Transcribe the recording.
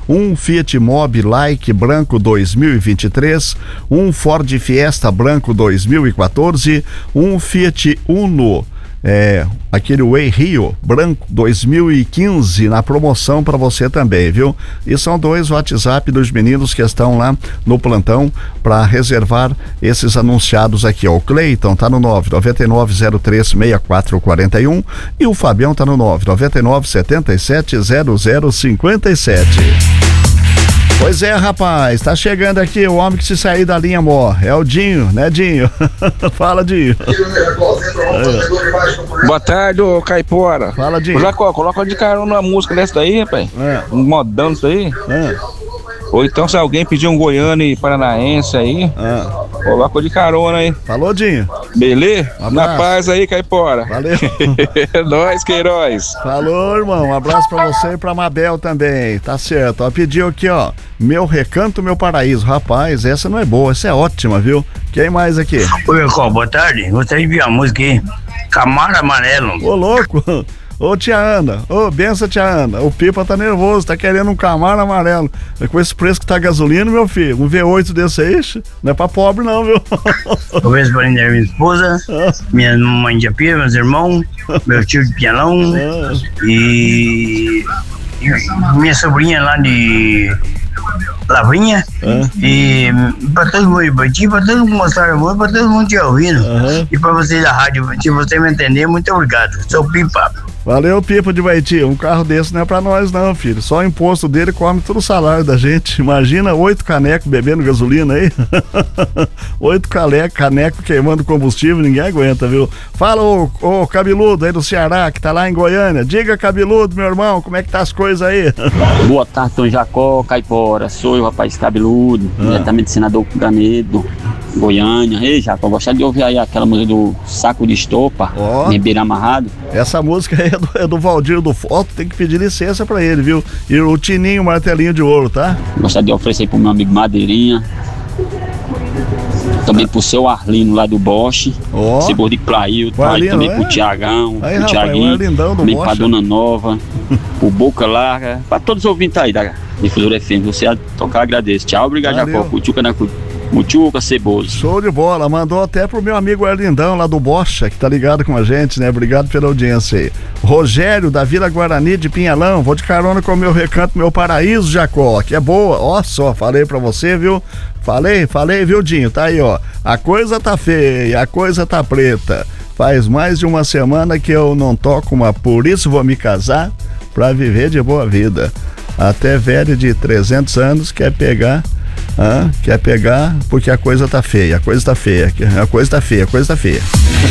um Fiat Mobi Like branco 2023, um Ford Fiesta branco 2014, um Fiat Uno, aquele Way Rio branco 2015 na promoção para você também, viu? E são 2 WhatsApp dos meninos que estão lá no plantão para reservar esses anunciados aqui, ó. O Cleiton tá no 999036441 e o Fabião tá no 999770057. Pois é, rapaz, tá chegando aqui o homem que se sair da linha morre, é o Dinho, né, Dinho? Fala, Dinho. Boa tarde, ô Caipora. Fala, Dinho. Jacó, coloca de carona uma música dessa daí, rapaz. Um modão isso aí. Ou então se alguém pedir um goiano e paranaense aí, coloca de carona aí. Falou, Dinho. Beleza? Na paz aí, Caipora. Valeu. Nós, Queiroz. Falou, irmão. Um abraço pra você e pra Mabel também. Tá certo. Ó, pediu aqui, ó. Meu Recanto, Meu Paraíso. Rapaz, essa não é boa, essa é ótima, viu? Quem mais aqui? Oi, Jacó, boa tarde. Gostaria de ver a música aí. Camaro Amarelo. Ô, louco. Ô, tia Ana, benção, tia Ana. O Pipa tá nervoso, tá querendo um Camaro amarelo. Com esse preço que tá a gasolina, meu filho, um V8 desse aí, não é pra pobre não, viu? Eu vejo pra minha esposa, minha mãe de Apia, meus irmãos, meu tio de Pialão e minha sobrinha lá de Lavrinha, e pra todo mundo, pra todo mundo mostrar amor, pra todo mundo te ouvindo, e pra vocês da rádio, se você me entender, muito obrigado. Sou o Pipa. Valeu, Pipa de Baiti. Um carro desse não é pra nós não, filho. Só o imposto dele come todo o salário da gente. Imagina 8 canecos bebendo gasolina aí. 8 canecos queimando combustível, ninguém aguenta, viu? Fala, ô Cabeludo aí do Ceará, que tá lá em Goiânia. Diga, Cabeludo, meu irmão, como é que tá as coisas aí? Boa tarde, Tom Jacó, Caipora. Sou eu, rapaz Cabeludo, diretamente de Senador Canedo, Goiânia. Ei, Jacó, gostaria de ouvir aí aquela música do Saco de Estopa, Beber Amarrado. Essa música aí é do Valdir do Foto, tem que pedir licença pra ele, viu? E o Tininho Martelinho de Ouro, tá? Gostaria de oferecer pro meu amigo Madeirinha. Também pro seu Arlindo lá do Bosch. Cebola de Clailton, também pro Tiagão, pro Tiaguinho, também pra Dona Nova, pro Boca Larga, pra todos os ouvintes aí da Difusora FM. Você a tocar, agradeço. Tchau, obrigado, Jacó. Mutuca, Ceboso. Show de bola, mandou até pro meu amigo Erlindão lá do Bocha, que tá ligado com a gente, né? Obrigado pela audiência aí. Rogério da Vila Guarani de Pinhalão, vou de carona com o Meu Recanto, Meu Paraíso, Jacó, que é boa, ó só, falei pra você, viu? Falei, viu, Dinho? Tá aí, ó. A coisa tá feia, a coisa tá preta. Faz mais de uma semana que eu não toco uma Por Isso Vou Me Casar pra viver de boa vida. Até velho de 300 anos quer pegar porque a coisa tá feia, a coisa tá feia.